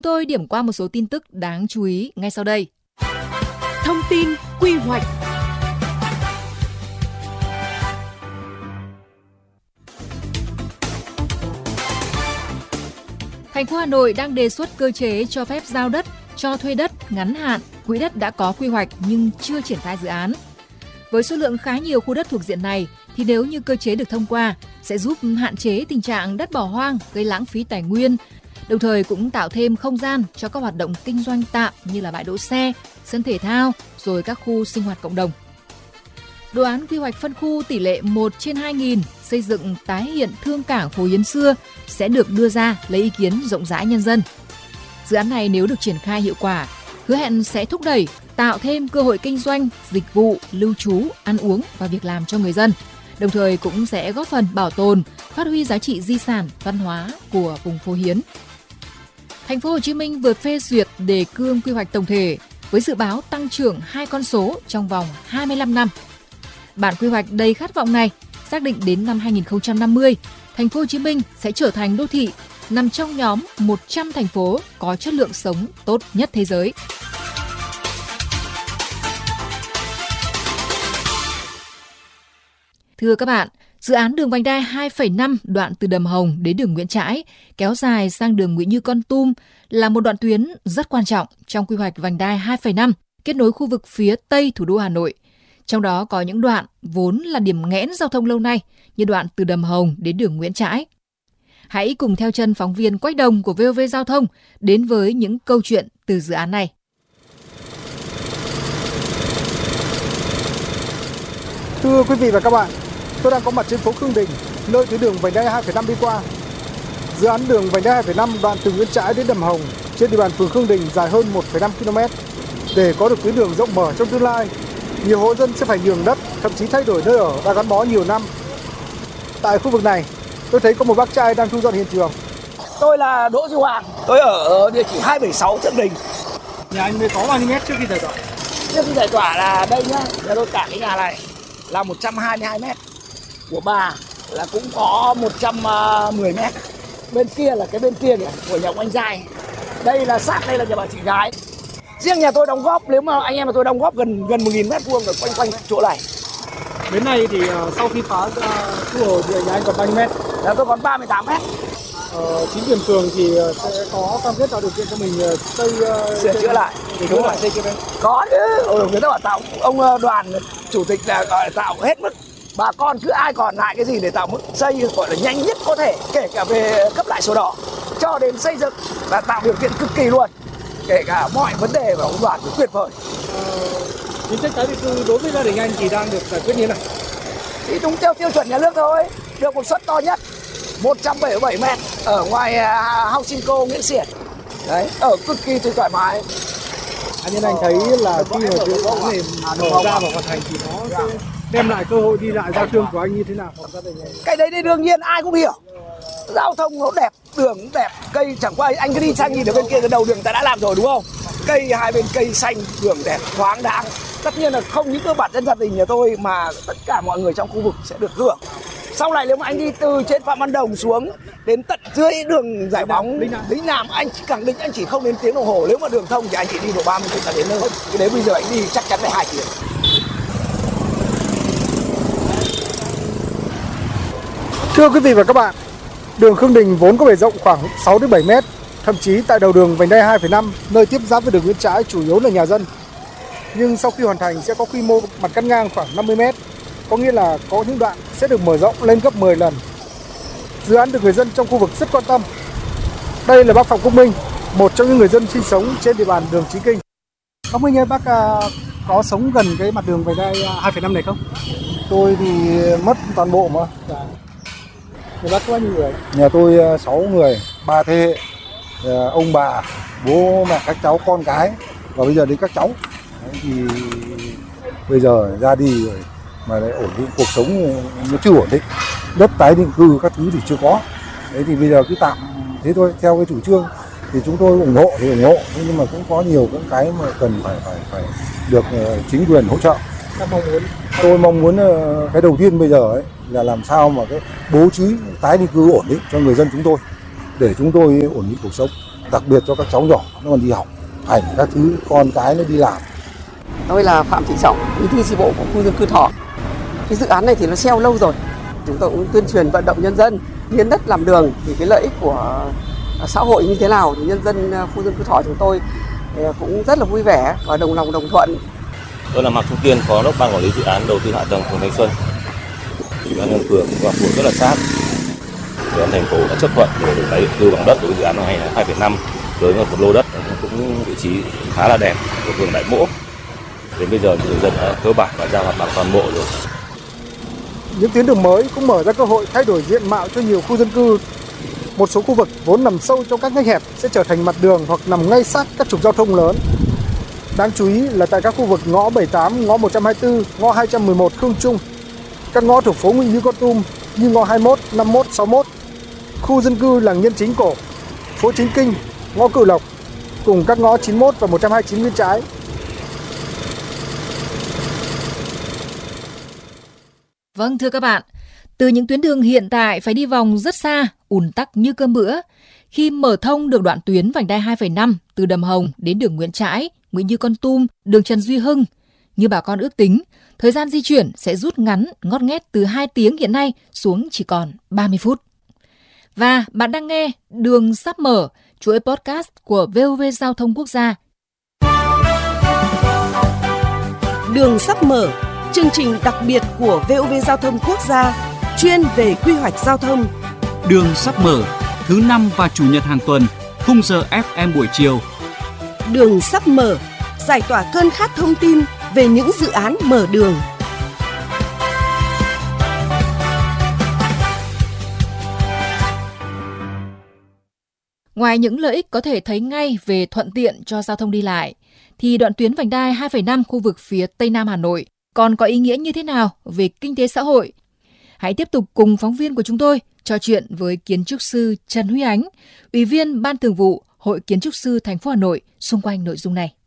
Tôi điểm qua một số tin tức đáng chú ý ngay sau đây. Thông tin quy hoạch. Thành phố Hà Nội đang đề xuất cơ chế cho phép giao đất, cho thuê đất ngắn hạn, quỹ đất đã có quy hoạch nhưng chưa triển khai dự án. Với số lượng khá nhiều khu đất thuộc diện này, thì nếu như cơ chế được thông qua, sẽ giúp hạn chế tình trạng đất bỏ hoang, gây lãng phí tài nguyên, đồng thời cũng tạo thêm không gian cho các hoạt động kinh doanh tạm như là bãi đỗ xe, sân thể thao, rồi các khu sinh hoạt cộng đồng. Đồ án quy hoạch phân khu tỷ lệ 1/2000 xây dựng tái hiện thương cảng Phố Hiến xưa sẽ được đưa ra lấy ý kiến rộng rãi nhân dân. Dự án này nếu được triển khai hiệu quả, hứa hẹn sẽ thúc đẩy, tạo thêm cơ hội kinh doanh, dịch vụ, lưu trú, ăn uống và việc làm cho người dân. Đồng thời cũng sẽ góp phần bảo tồn, phát huy giá trị di sản văn hóa của vùng Phố Hiến. Thành phố Hồ Chí Minh vừa phê duyệt đề cương quy hoạch tổng thể với dự báo tăng trưởng 2 con số trong vòng 25 năm. Bản quy hoạch đầy khát vọng này xác định đến năm 2050, Thành phố Hồ Chí Minh sẽ trở thành đô thị nằm trong nhóm 100 thành phố có chất lượng sống tốt nhất thế giới. Thưa các bạn, dự án đường vành đai 2,5 đoạn từ Đầm Hồng đến đường Nguyễn Trãi kéo dài sang đường Nguyễn Như Kon Tum là một đoạn tuyến rất quan trọng trong quy hoạch vành đai 2,5 kết nối khu vực phía Tây thủ đô Hà Nội. Trong đó có những đoạn vốn là điểm nghẽn giao thông lâu nay như đoạn từ Đầm Hồng đến đường Nguyễn Trãi. Hãy cùng theo chân phóng viên Quách Đồng của VOV Giao thông đến với những câu chuyện từ dự án này. Thưa quý vị và các bạn, tôi đang có mặt trên phố Khương Đình, nơi tuyến đường vành đai 2,5 đi qua. Dự án đường vành đai 2,5 đoạn từ Nguyễn Trãi đến Đầm Hồng trên địa bàn phường Khương Đình dài hơn 1,5 km. Để có được tuyến đường rộng mở trong tương lai, nhiều hộ dân sẽ phải nhường đất, thậm chí thay đổi nơi ở đã gắn bó nhiều năm. Tại khu vực này, tôi thấy có một bác trai đang thu dọn hiện trường. Tôi là Đỗ Duy Hoàng, tôi ở địa chỉ 276 Thượng Đình. Nhà anh mới có bao nhiêu mét trước khi giải tỏa? Trước khi giải tỏa là đây nhá, nhà tôi cả cái nhà này là 122 mét. Của bà là cũng có 110 mét. Bên kia là cái bên kia kìa, của nhà ông anh Giai. Đây là sát đây là nhà bà chị gái. Riêng nhà tôi đóng góp, nếu mà anh em mà tôi đóng góp gần 1.000 mét vuông ở quanh chỗ này. Đến nay thì sau khi phá thu hồi thì nhà anh còn bao nhiêu mét? Nhà tôi còn 38 mét. Chính quyền phường thì sẽ có cam kết tạo điều kiện cho mình sửa chữa lại. Đúng rồi, xây chưa đấy. Có chứ, người ta bảo tạo, ông đoàn chủ tịch là gọi là tạo hết mức. Bà con cứ ai còn lại cái gì để tạo mức xây gọi là nhanh nhất có thể, kể cả về cấp lại sổ đỏ cho đến xây dựng là tạo điều kiện cực kỳ luôn, kể cả mọi vấn đề mà ông đoàn cứ tuyệt vời. Chính sách tái định cư đối với gia đình anh thì đang được giải quyết như thế nào? Thì đúng theo tiêu chuẩn nhà nước thôi, được một suất to nhất 177 mét ở ngoài Hausinco Nguyễn Xiển. Đấy, ở cực kỳ thoải mái. Nhân anh thấy là khi mà dự án này mở ra và hoàn thành thì nó sẽ đem lại cơ hội đi lại giao thương của anh như thế nào? Cái đấy thì đương nhiên ai cũng hiểu. Giao thông nó đẹp, đường cũng đẹp, cây chẳng qua anh cứ đi sang nhìn ở bên kia cái đầu đường ta đã làm rồi đúng không? Cây hai bên cây xanh, đường đẹp, thoáng đãng. Tất nhiên là không những cơ bản dân gia đình nhà tôi mà tất cả mọi người trong khu vực sẽ được hưởng. Sau này nếu mà anh đi từ trên Phạm Văn Đồng xuống đến tận dưới đường Giải Phóng Lĩnh Nam, anh chỉ khẳng định anh chỉ không đến tiếng đồng hồ. Nếu mà đường thông thì anh chỉ đi độ 30 phút là đến nơi. Cái đấy bây giờ anh đi chắc chắn phải 2 tiếng. Thưa quý vị và các bạn, đường Khương Đình vốn có bề rộng khoảng 6 đến 7 mét. Thậm chí tại đầu đường vành đai 2,5, nơi tiếp giáp với đường Nguyễn Trãi chủ yếu là nhà dân. Nhưng sau khi hoàn thành sẽ có quy mô mặt cắt ngang khoảng 50 mét. Có nghĩa là có những đoạn sẽ được mở rộng lên gấp 10 lần. Dự án được người dân trong khu vực rất quan tâm. Đây là bác Phạm Quốc Minh, một trong những người dân sinh sống trên địa bàn đường Chí Kinh. Bác Minh ơi, bác có sống gần cái mặt đường vành đai 2,5 này không? Tôi thì mất toàn bộ mà. Nhà bác có bao nhiêu người? Nhà tôi 6 người, 3 thế hệ. Ông bà, bố mẹ, các cháu, con cái và bây giờ đến các cháu. Đấy, thì bây giờ ra đi rồi mà lại ổn định cuộc sống nó chưa ổn định, đất tái định cư các thứ thì chưa có. Đấy thì bây giờ cứ tạm thế thôi, theo cái chủ trương thì chúng tôi ủng hộ thì ủng hộ, nhưng mà cũng có nhiều cái mà cần phải được chính quyền hỗ trợ. Tôi mong muốn cái đầu tiên bây giờ ấy là làm sao mà cái bố trí tái định cư ổn định cho người dân chúng tôi để chúng tôi ổn định cuộc sống. đặc biệt cho các cháu nhỏ nó còn đi học hành các thứ, con cái nó đi làm. Tôi là Phạm Thị Trọng, bí thư chi bộ của khu dân cư Thọ. Cái dự án này thì nó treo lâu rồi. Chúng tôi cũng tuyên truyền vận động nhân dân hiến đất làm đường, thì cái lợi ích của xã hội như thế nào thì nhân dân khu dân cư Thọ chúng tôi cũng rất là vui vẻ và đồng lòng đồng thuận. Tôi là Mạc Trung Kiên, Phó Giám đốc Ban Quản lý Dự án Đầu tư Hạ tầng phường Thanh Xuân. Ủy ban nhân dân phường và phường rất là sát. Ủy ban thành phố đã chấp thuận để được tái định cư bằng đất đối với dự án này là 2,5 với một lô đất cũng vị trí khá là đẹp của phường Đại Mỗ. Đến bây giờ người dân đã cơ bản và giao mặt bằng toàn bộ rồi. Những tuyến đường mới cũng mở ra cơ hội thay đổi diện mạo cho nhiều khu dân cư. Một số khu vực vốn nằm sâu trong các ngách hẹp sẽ trở thành mặt đường hoặc nằm ngay sát các trục giao thông lớn. Đáng chú ý là tại các khu vực ngõ 78, ngõ 124, ngõ 211 Khương Trung, các ngõ thuộc phố Nguyễn Như Con Tum như ngõ 21, 51, 61, khu dân cư làng Nhân Chính Cổ, phố Chính Kinh, ngõ Cửu Lộc, cùng các ngõ 91 và 129 Nguyễn Trãi. Vâng, thưa các bạn, từ những tuyến đường hiện tại phải đi vòng rất xa, ùn tắc như cơm bữa, khi mở thông được đoạn tuyến vành đai 2,5 từ Đầm Hồng đến đường Nguyễn Trãi, Nguyễn Như Con Tum, đường Trần Duy Hưng, như bà con ước tính, thời gian di chuyển sẽ rút ngắn ngót nghét từ 2 tiếng hiện nay xuống chỉ còn 30 phút. Và bạn đang nghe Đường Sắp Mở, chuỗi podcast của VOV Giao thông Quốc gia. Đường Sắp Mở, chương trình đặc biệt của VOV Giao thông Quốc gia, chuyên về quy hoạch giao thông. Đường Sắp Mở, thứ 5 và chủ nhật hàng tuần, khung giờ FM buổi chiều. Đường Sắp Mở, giải tỏa cơn khát thông tin về những dự án mở đường. Ngoài những lợi ích có thể thấy ngay về thuận tiện cho giao thông đi lại, thì đoạn tuyến vành đai 2,5 khu vực phía Tây Nam Hà Nội còn có ý nghĩa như thế nào về kinh tế xã hội? Hãy tiếp tục cùng phóng viên của chúng tôi trò chuyện với kiến trúc sư Trần Huy Ánh, Ủy viên Ban Thường vụ Hội Kiến trúc sư thành phố Hà Nội xung quanh nội dung này.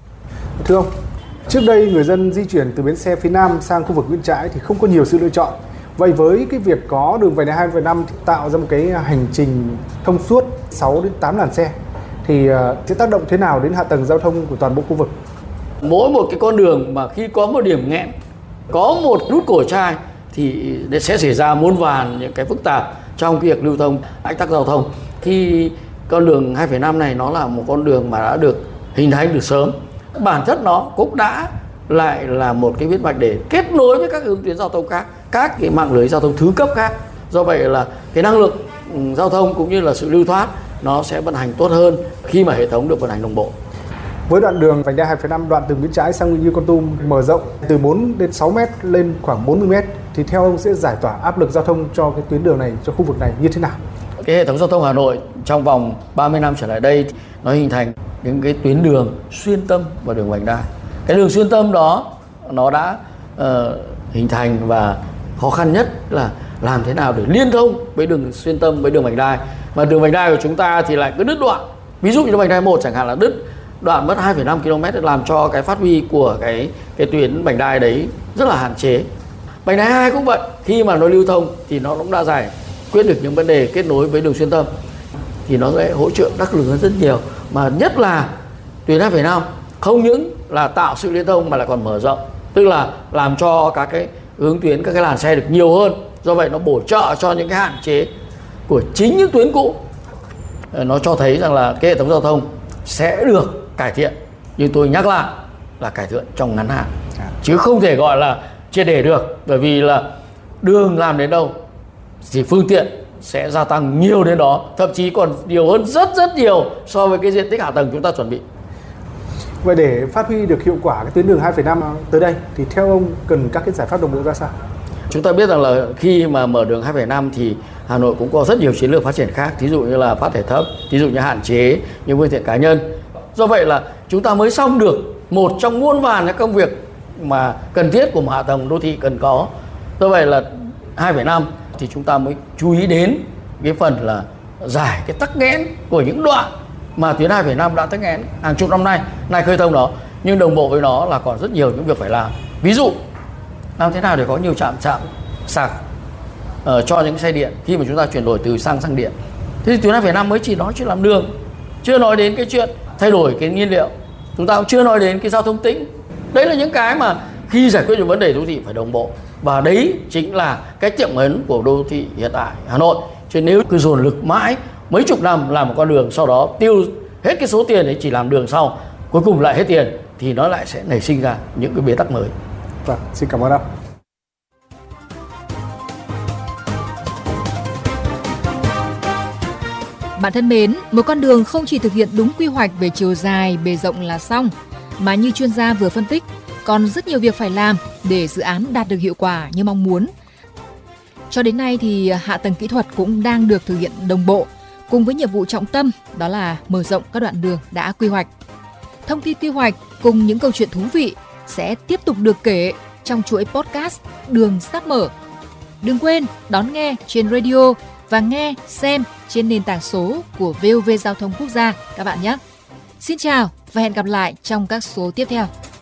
Thưa ông, trước đây người dân di chuyển từ bến xe phía Nam sang khu vực Nguyễn Trãi thì không có nhiều sự lựa chọn. Vậy với cái việc có đường vành đai 2,5 thì tạo ra một cái hành trình thông suốt 6 đến 8 làn xe thì sẽ tác động thế nào đến hạ tầng giao thông của toàn bộ khu vực? Mỗi một cái con đường mà khi có một điểm nghẽn, có một nút cổ chai thì sẽ xảy ra muôn vàn những cái phức tạp trong việc lưu thông, ách tắc giao thông. Khi con đường 2,5 này nó là một con đường mà đã được hình thành từ sớm, bản chất nó cũng đã lại là một cái huyết mạch để kết nối với các hướng tuyến giao thông khác, các cái mạng lưới giao thông thứ cấp khác. Do vậy là cái năng lượng giao thông cũng như là sự lưu thoát nó sẽ vận hành tốt hơn khi mà hệ thống được vận hành đồng bộ. Với đoạn đường vành đai 2,5 đoạn từ Nguyễn Trãi sang Nguyễn Như Con Tum mở rộng từ 4 đến 6 mét lên khoảng 40 mét thì theo ông sẽ giải tỏa áp lực giao thông cho cái tuyến đường này, cho khu vực này như thế nào? Cái hệ thống giao thông Hà Nội trong vòng 30 năm trở lại đây nó hình thành những cái tuyến đường xuyên tâm và đường vành đai. Cái đường xuyên tâm đó nó đã hình thành và khó khăn nhất là làm thế nào để liên thông với đường xuyên tâm với đường vành đai. Mà đường vành đai của chúng ta thì lại cứ đứt đoạn. Ví dụ như vành đai 1 chẳng hạn là đứt đoạn mất 2,5 km để làm cho cái phát huy của cái tuyến vành đai đấy rất là hạn chế. Vành đai 2 cũng vậy, khi mà nó lưu thông thì nó cũng đã giải quyết được những vấn đề kết nối với đường xuyên tâm thì nó sẽ hỗ trợ đắc lực hơn rất nhiều. Mà nhất là tuyến 2,5 không những là tạo sự liên thông mà lại còn mở rộng, tức là làm cho các cái hướng tuyến, các cái làn xe được nhiều hơn. Do vậy nó bổ trợ cho những cái hạn chế của chính những tuyến cũ. Nó cho thấy rằng là cái hệ thống giao thông sẽ được cải thiện, nhưng tôi nhắc lại là cải thiện trong ngắn hạn, chứ không thể gọi là triệt để được, bởi vì là đường làm đến đâu thì phương tiện sẽ gia tăng nhiều đến đó, thậm chí còn nhiều hơn rất nhiều so với cái diện tích hạ tầng chúng ta chuẩn bị. Vậy để phát huy được hiệu quả cái tuyến đường 2,5 tới đây thì theo ông cần các cái giải pháp đồng bộ ra sao? Chúng ta biết rằng là khi mà mở đường 2,5 thì Hà Nội cũng có rất nhiều chiến lược phát triển khác, ví dụ như là phát thải thấp, ví dụ như hạn chế những phương tiện cá nhân. Do vậy là chúng ta mới xong được một trong muôn vàn những công việc mà cần thiết của một hạ tầng đô thị cần có. Do vậy là 2,5 thì chúng ta mới chú ý đến cái phần là giải cái tắc nghẽn của những đoạn mà tuyến 2,5 đã tắc nghẽn hàng chục năm nay khơi thông đó, nhưng đồng bộ với nó là còn rất nhiều những việc phải làm. Ví dụ làm thế nào để có nhiều trạm sạc cho những xe điện khi mà chúng ta chuyển đổi từ xăng sang điện. Thế thì tuyến 2,5 mới chỉ nói chuyện làm đường, chưa nói đến cái chuyện thay đổi cái nhiên liệu, chúng ta cũng chưa nói đến cái giao thông tĩnh. Đấy là những cái mà khi giải quyết những vấn đề đô thị phải đồng bộ, và đấy chính là cái tiệm ấn của đô thị hiện tại Hà Nội. Chứ nếu cứ dồn lực mãi mấy chục năm làm một con đường, sau đó tiêu hết cái số tiền ấy chỉ làm đường sau, cuối cùng lại hết tiền, thì nó lại sẽ nảy sinh ra những cái bế tắc mới. Vâng, xin cảm ơn ông. Bạn thân mến, một con đường không chỉ thực hiện đúng quy hoạch về chiều dài, bề rộng là xong, mà như chuyên gia vừa phân tích, còn rất nhiều việc phải làm để dự án đạt được hiệu quả như mong muốn. Cho đến nay thì hạ tầng kỹ thuật cũng đang được thực hiện đồng bộ, cùng với nhiệm vụ trọng tâm đó là mở rộng các đoạn đường đã quy hoạch. Thông tin quy hoạch cùng những câu chuyện thú vị sẽ tiếp tục được kể trong chuỗi podcast Đường sắp mở. Đừng quên đón nghe trên radio và nghe, xem trên nền tảng số của VOV Giao thông Quốc gia các bạn nhé. Xin chào và hẹn gặp lại trong các số tiếp theo.